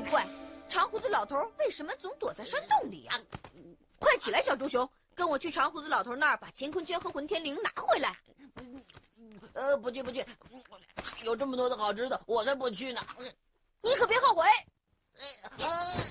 怪，长胡子老头为什么总躲在山洞里呀？快起来，小猪熊，跟我去长胡子老头那儿把乾坤圈和混天绫拿回来。 不去，有这么多的好吃的，我才不去呢。 你可别后悔。